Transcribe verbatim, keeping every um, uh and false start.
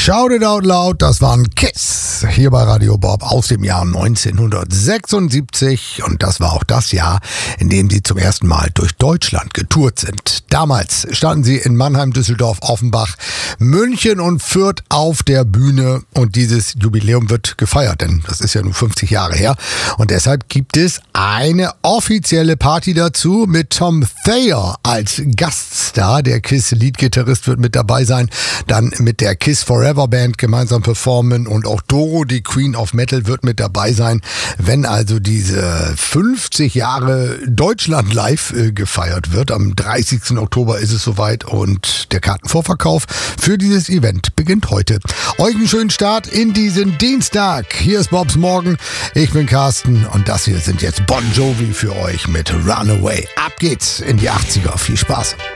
Shout It Out Loud, das waren Kiss hier bei Radio Bob aus dem Jahr neunzehnhundertsechsundsiebzig und das war auch das Jahr, in dem sie zum ersten Mal durch Deutschland getourt sind. Damals standen sie in Mannheim, Düsseldorf, Offenbach, München und Fürth auf der Bühne und dieses Jubiläum wird gefeiert, denn das ist ja nun fünfzig Jahre her und deshalb gibt es eine offizielle Party dazu mit Tom Thayer als Gaststar. Der Kiss-Leadgitarrist wird mit dabei sein, dann mit der Kiss Forever Band gemeinsam performen und auch Doro, die Queen of Metal, wird mit dabei sein, wenn also diese fünfzig Jahre Deutschland live äh, gefeiert wird. Am dreißigsten Oktober ist es soweit und der Kartenvorverkauf für dieses Event beginnt heute. Euch einen schönen Start in diesen Dienstag. Hier ist Bobs Morgen. Ich bin Carsten und das hier sind jetzt Bon Jovi für euch mit Runaway. Ab geht's in die achtziger. Viel Spaß.